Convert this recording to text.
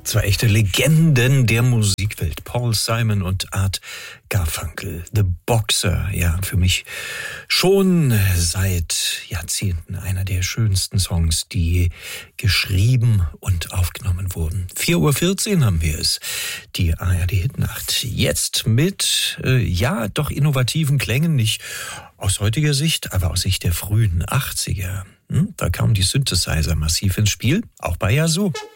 Zwei echte Legenden der Musikwelt, Paul Simon und Art Garfunkel. The Boxer, ja, für mich schon seit Jahrzehnten einer der schönsten Songs, die geschrieben und aufgenommen wurden. 4:14 Uhr haben wir es, die ARD-Hitnacht. Jetzt mit, doch innovativen Klängen, nicht aus heutiger Sicht, aber aus Sicht der frühen 80er. Da kamen die Synthesizer massiv ins Spiel, auch bei Yazoo.